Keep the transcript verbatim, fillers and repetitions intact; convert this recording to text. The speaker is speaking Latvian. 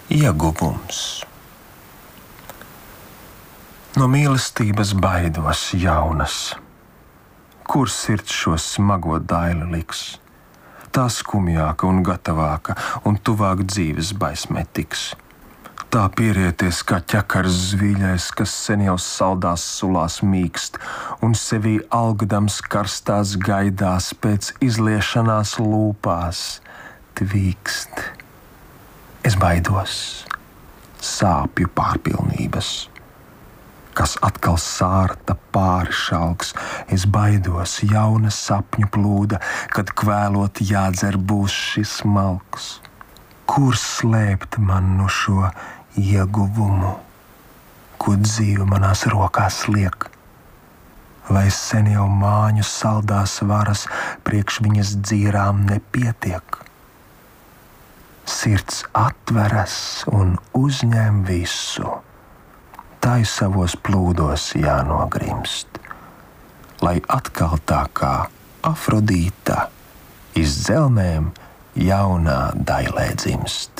Ieguvums. No mīlestības baidos jaunas, kur sirds šo smago daili liks, tā skumjāka un gatavāka un tuvāk dzīves baismē tiks. Tā pierieties kā ķekars zvīļais, kas sen jau saldās sulās mīkst un sevī algdams karstās gaidās pēc izliešanās lūpās tvīkst. Es baidos sāpju pārpilnības, kas atkal sārta pāri šalks. Es baidos jauna sapņu plūda, kad kvēlot jādzer būs šis malks. Kur slēpt man no šo ieguvumu, ko dzīve manās rokās liek? Vai sen jau māņu saldās varas priekš viņas dzīrām nepietiek? Sirds atveras un uzņem visu, tai savos plūdos jānogrimst, lai atkal tā kā Afrodīta iz dzelmēm jaunā dailē dzimst.